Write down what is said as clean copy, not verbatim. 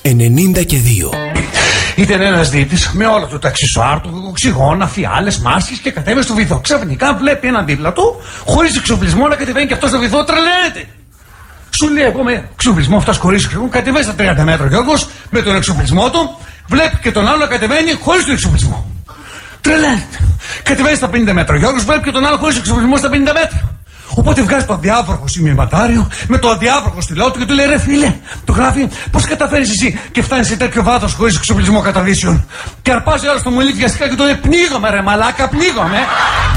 92. Ήταν ένας δίτης με όλο το αξισουάρ του, οξυγόνα, φιάλες, μάσκες και κατέβαινε στο βυθό. Ξαφνικά βλέπει έναν δίπλα του, χωρίς εξοπλισμό, να κατεβαίνει και αυτό στο βυθό, τρελαίνεται. Σου λέει εγώ με εξοπλισμό, αυτός χωρίς εξοπλισμό, κατεβαίνει στα 30 μέτρα. Και Γιώργος με τον εξοπλισμό του, βλέπει και τον άλλο να κατεβαίνει χωρίς τον εξοπλισμό. Τρελαίνεται. Κατεβαίνει στα 50 μέτρα. Ο Γιώργος βλέπει και τον άλλο χωρίς εξοπλισμό στα 50 μέτρα. Οπότε βγάζει το αδιάβροχο σημειωματάριο με το αδιάβροχο στυλό του και του λέει: ρε φίλε, το γράφει, πώς καταφέρεις εσύ και φτάνεις σε τέτοιο βάθος χωρίς εξοπλισμό καταδύσεων. Και αρπάζει όλο το μολύβι βιαστικά και του λέει: πνίγομαι ρε μαλάκα, πνίγομαι.